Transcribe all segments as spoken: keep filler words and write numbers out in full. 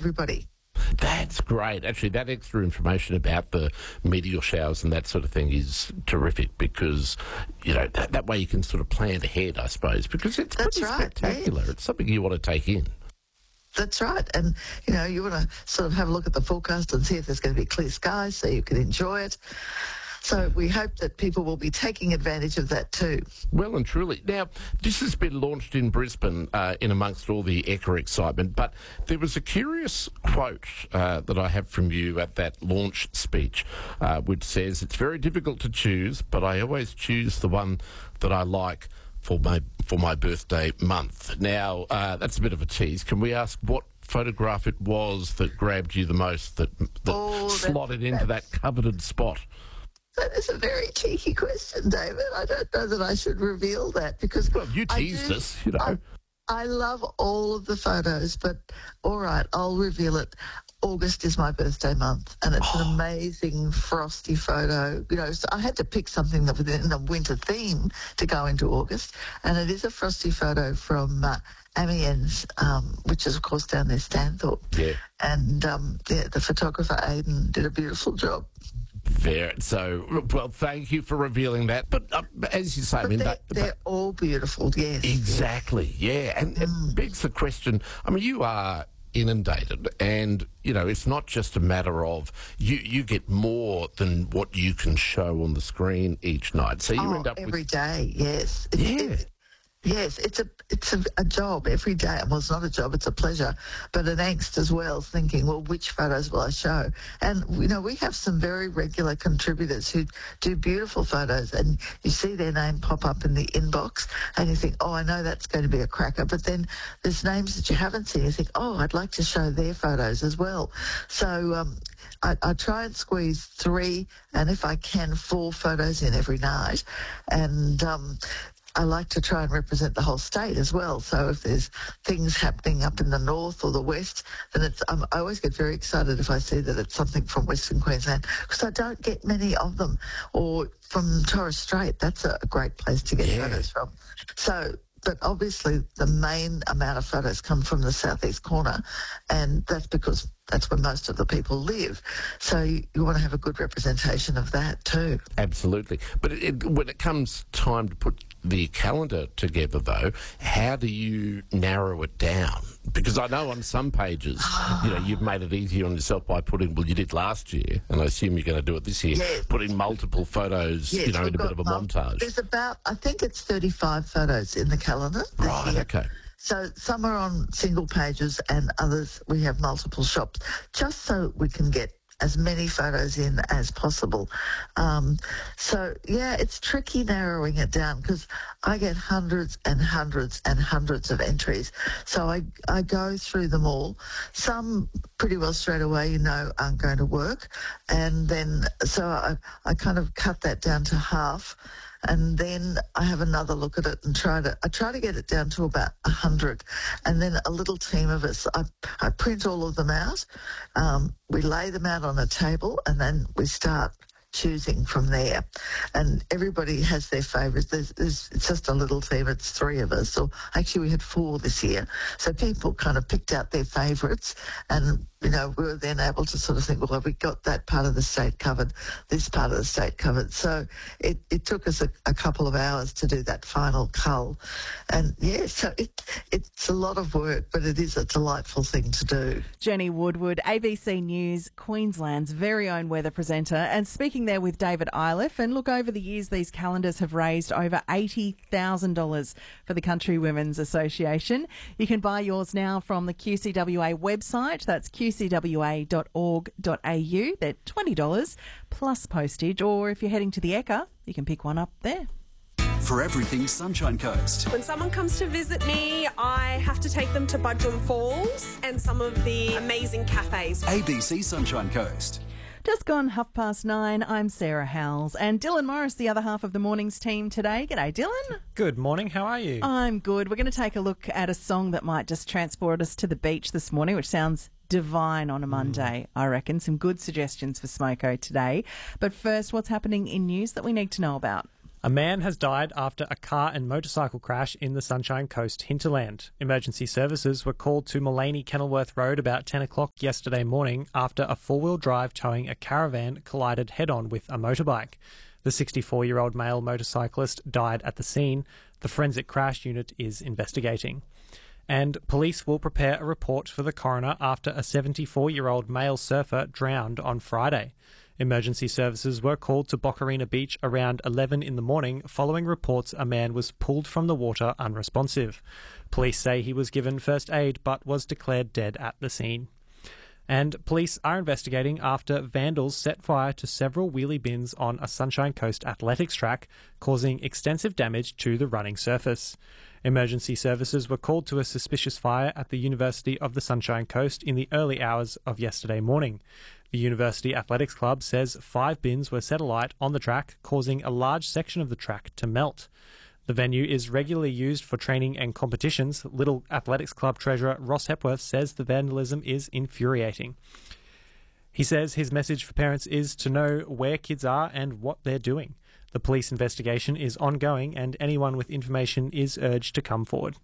everybody. That's great. Actually, that extra information about the meteor showers and that sort of thing is terrific because, you know, that, that way you can sort of plan ahead, I suppose, because it's That's pretty right, spectacular. yeah. It's something you want to take in. That's right. And, you know, you want to sort of have a look at the forecast and see if there's going to be clear skies so you can enjoy it. So we hope that people will be taking advantage of that too. Well and truly. Now, this has been launched in Brisbane uh, in amongst all the Ekka excitement, but there was a curious quote uh, that I have from you at that launch speech, uh, which says, "It's very difficult to choose, but I always choose the one that I like for my for my birthday month." Now, uh, that's a bit of a tease. Can we ask what photograph it was that grabbed you the most, that, that Oh, that- slotted into that coveted spot? That is a very cheeky question, David. I don't know that I should reveal that because... Well, you teased I do, us, you know. I, I love all of the photos, but all right, I'll reveal it. August is my birthday month, and it's an amazing frosty photo. You know, so I had to pick something that was in a winter theme to go into August, and it is a frosty photo from uh, Amiens, um, which is, of course, down there, Stanthorpe. Yeah. And um, yeah, the photographer, Aidan, did a beautiful job. Fair. So, well, thank you for revealing that. But uh, as you say, But I mean, they're, that, they're that- all beautiful, yes. exactly, yeah. And it Mm. begs the question, I mean, you are inundated and, you know, it's not just a matter of you, you get more than what you can show on the screen each night. So you Oh, end up every with... day, yes. It's, Yeah. it's- yes, it's a it's a, a job every day. Well, it's not a job; it's a pleasure, but an angst as well. Thinking, well, which photos will I show? And you know, we have some very regular contributors who do beautiful photos, and you see their name pop up in the inbox, and you think, oh, I know that's going to be a cracker. But then there's names that you haven't seen. You think, oh, I'd like to show their photos as well. So. Um, I, I try and squeeze three, and if I can, four photos in every night, and. Um, I like to try and represent the whole state as well. So if there's things happening up in the north or the west, then it's, um, I always get very excited if I see that it's something from Western Queensland because I don't get many of them. Or from Torres Strait, that's a great place to get Yeah. photos from. So, but obviously the main amount of photos come from the southeast corner, and that's because that's where most of the people live. So you, you want to have a good representation of that too. Absolutely. But it, it, when it comes time to put the calendar together, though, how do you narrow it down? Because I know on some pages, you know, you've made it easier on yourself by putting, well, you did last year, and I assume you're going to do it this year, Yes. putting multiple photos, Yes, you know, we've in a bit of got a mul- montage. There's about, I think it's thirty-five photos in the calendar. this Right, year. okay. So some are on single pages and others we have multiple shops, just so we can get as many photos in as possible. Um, so, yeah, it's tricky narrowing it down because I get hundreds and hundreds and hundreds of entries. So I, I go through them all. Some pretty well straight away, you know, aren't going to work. And then, so I, I kind of cut that down to half. And then I have another look at it and try to, I try to get it down to about one hundred. And then a little team of us, I, I print all of them out. Um, we lay them out on a table and then we start choosing from there. And everybody has their favourites. There's, there's, it's just a little team. It's three of us. Or actually we had four this year. So people kind of picked out their favourites and, you know, we were then able to sort of think, well, have we got that part of the state covered, this part of the state covered? So it, it took us a, a couple of hours to do that final cull. And, yeah, so it, it's a lot of work, but it is a delightful thing to do. Jenny Woodward, A B C News, Queensland's very own weather presenter. And speaking there with David Iliff, and look, over the years, these calendars have raised over eighty thousand dollars for the Country Women's Association. You can buy yours now from the Q C W A website. That's q c w a dot org dot a u. They're twenty dollars plus postage, or if you're heading to the Ekka, you can pick one up there. For everything Sunshine Coast. When someone comes to visit me, I have to take them to Budrum Falls and some of the amazing cafes. A B C Sunshine Coast. Just gone half past nine. I'm Sarah Howells, and Dylan Morris, the other half of the morning's team today. G'day, Dylan. Good morning. How are you? I'm good. We're going to take a look at a song that might just transport us to the beach this morning, which sounds divine on a Monday, mm. I reckon. Some good suggestions for Smoko today. But first, what's happening in news that we need to know about? A man has died after a car and motorcycle crash in the Sunshine Coast hinterland. Emergency services were called to Mullaney Kenilworth Road about ten o'clock yesterday morning after a four-wheel drive towing a caravan collided head-on with a motorbike. The sixty-four-year-old male motorcyclist died at the scene. The forensic crash unit is investigating. And police will prepare a report for the coroner after a seventy-four-year-old male surfer drowned on Friday. Emergency services were called to Boccarina Beach around eleven in the morning following reports a man was pulled from the water unresponsive. Police say he was given first aid but was declared dead at the scene. And police are investigating after vandals set fire to several wheelie bins on a Sunshine Coast athletics track, causing extensive damage to the running surface. Emergency services were called to a suspicious fire at the University of the Sunshine Coast in the early hours of yesterday morning. The University Athletics Club says five bins were set alight on the track, causing a large section of the track to melt. The venue is regularly used for training and competitions. Little Athletics Club treasurer Ross Hepworth says the vandalism is infuriating. He says his message for parents is to know where kids are and what they're doing. The police investigation is ongoing and anyone with information is urged to come forward.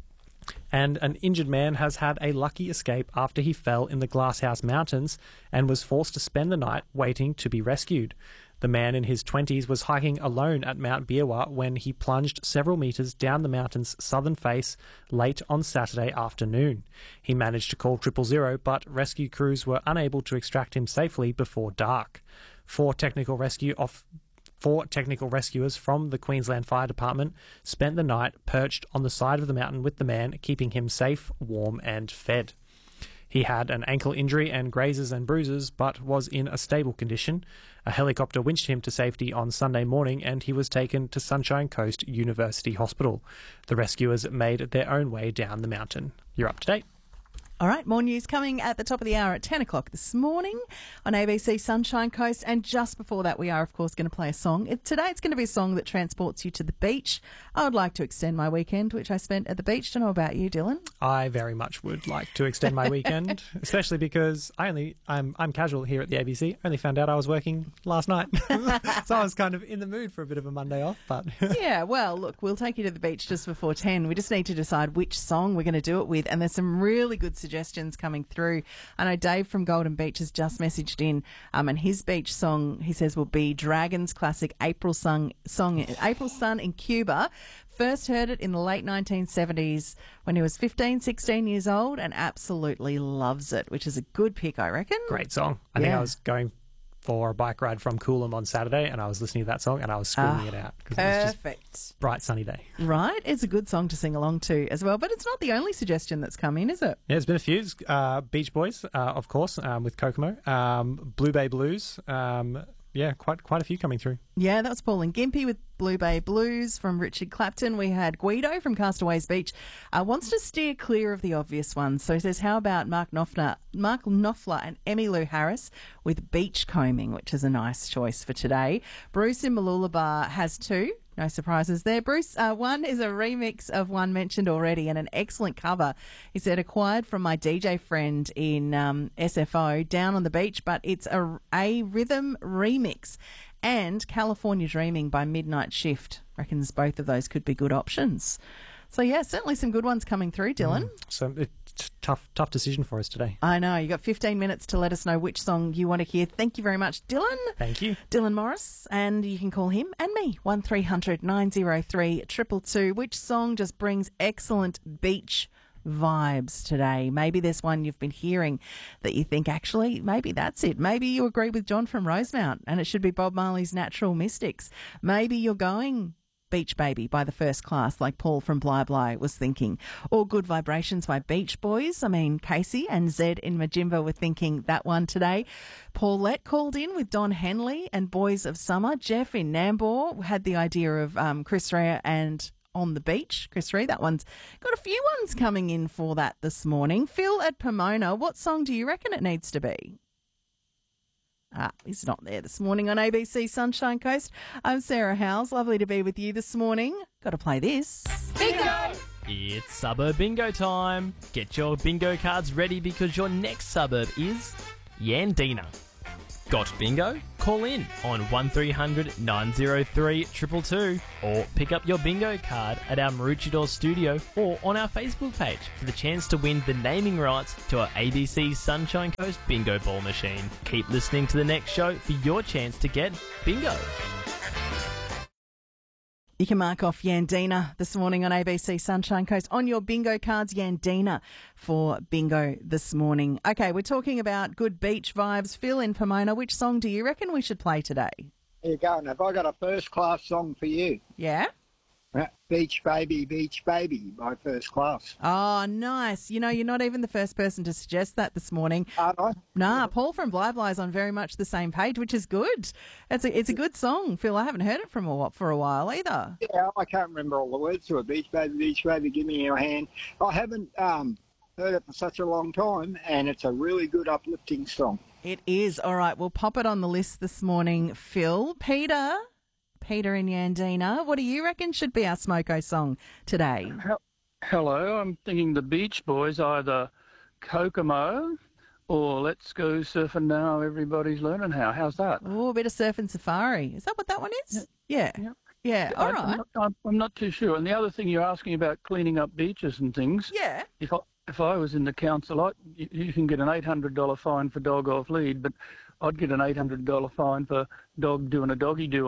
And an injured man has had a lucky escape after he fell in the Glasshouse Mountains and was forced to spend the night waiting to be rescued. The man in his twenties was hiking alone at Mount Biawak when he plunged several metres down the mountain's southern face late on Saturday afternoon. He managed to call triple zero, but rescue crews were unable to extract him safely before dark. Four technical rescue off Four technical rescuers from the Queensland Fire Department spent the night perched on the side of the mountain with the man, keeping him safe, warm and fed. He had an ankle injury and grazes and bruises, but was in a stable condition. A helicopter winched him to safety on Sunday morning and he was taken to Sunshine Coast University Hospital. The rescuers made their own way down the mountain. You're up to date. All right, more news coming at the top of the hour at ten o'clock this morning on A B C Sunshine Coast. And just before that, we are, of course, going to play a song. It, today it's going to be a song that transports you to the beach. I would like to extend my weekend, which I spent at the beach. Don't know about you, Dylan. I very much would like to extend my weekend, especially because I only, I'm, I'm casual here at the A B C. I only found out I was working last night. So I was kind of in the mood for a bit of a Monday off. But yeah, well, look, we'll take you to the beach just before ten. We just need to decide which song we're going to do it with. And there's some really good suggestions coming through. I know Dave from Golden Beach has just messaged in, um, and his beach song, he says, will be Dragon's classic April Sun, song, April Sun in Cuba. First heard it in the late nineteen seventies when he was fifteen, sixteen years old and absolutely loves it, which is a good pick, I reckon. Great song. I Yeah. think I was going for a bike ride from Coolum on Saturday and I was listening to that song and I was screaming Ah, it out because it was just Perfect. bright sunny day. Right? It's a good song to sing along to as well, but it's not the only suggestion that's come in, is it? Yeah, there's been a few. Uh, Beach Boys, uh, of course, um, with Kokomo. Um, Blue Bay Blues. Um, yeah, quite quite a few coming through. Yeah, that was Paul and Gimpy with Blue Bay Blues from Richard Clapton. We had Guido from Castaways Beach. Uh, wants to steer clear of the obvious ones. So he says, how about Mark Knopfler, Mark Knopfler and Emmylou Harris with Beach Combing, which is a nice choice for today. Bruce in Mooloolaba has two. No surprises there. Bruce, uh, one is a remix of one mentioned already and an excellent cover. He said, acquired from my D J friend in um, S F O down on the beach, but it's a, a rhythm remix. And California Dreaming by Midnight Shift. Reckons both of those could be good options. So, yeah, certainly some good ones coming through, Dylan. Mm. So it's tough, tough decision for us today. I know. You got fifteen minutes to let us know which song you want to hear. Thank you very much, Dylan. Thank you. Dylan Morris, and you can call him and me, one three hundred nine oh three two two two. Which song just brings excellent beach vibes today? Maybe there's one you've been hearing that you think, actually, maybe that's it. Maybe you agree with John from Rosemount and it should be Bob Marley's Natural Mystics. Maybe you're going Beach Baby by the First Class, like Paul from Bly Bly was thinking. Or Good Vibrations by Beach Boys. I mean, Casey and Zed in Majimba were thinking that one today. Paulette called in with Don Henley and Boys of Summer. Jeff in Nambour had the idea of um, Chris Rea and On the Beach. Chris Rea, that one's got a few ones coming in for that this morning. Phil at Pomona, what song do you reckon it needs to be? Ah, he's not there this morning on A B C Sunshine Coast. I'm Sarah Howes. Lovely to be with you this morning. Got to play this. Bingo! It's suburb bingo time. Get your bingo cards ready because your next suburb is Yandina. Got bingo? Call in on one three hundred nine oh three two two two or pick up your bingo card at our Maroochydore studio or on our Facebook page for the chance to win the naming rights to our A B C Sunshine Coast bingo ball machine. Keep listening to the next show for your chance to get bingo. You can mark off Yandina this morning on A B C Sunshine Coast on your bingo cards. Yandina for bingo this morning. Okay, we're talking about good beach vibes. Phil in Pomona, which song do you reckon we should play today? There you go. And have I got a first-class song for you? Yeah? Beach Baby, Beach Baby by First Class. Oh, nice. You know, you're not even the first person to suggest that this morning. Aren't I? Nah, Paul from Bly Bly's on very much the same page, which is good. It's a, it's a good song, Phil. I haven't heard it from a, for a while either. Yeah, I can't remember all the words to it. Beach Baby, Beach Baby, give me your hand. I haven't um, heard it for such a long time, and it's a really good uplifting song. It is. All right, we'll pop it on the list this morning, Phil. Peter... Peter in Yandina, what do you reckon should be our Smoko song today? Hello, I'm thinking the Beach Boys, either Kokomo or Let's Go Surfing Now, Everybody's Learning How. How's that? Oh, a bit of Surf and Safari. Is that what that one is? Yeah. Yeah, yeah. All I, right. I'm not, I'm, I'm not too sure. And the other thing you're asking about cleaning up beaches and things. Yeah. If I, if I was in the council, I, you, you can get an eight hundred dollars fine for dog off lead, but I'd get an eight hundred dollars fine for dog doing a doggy do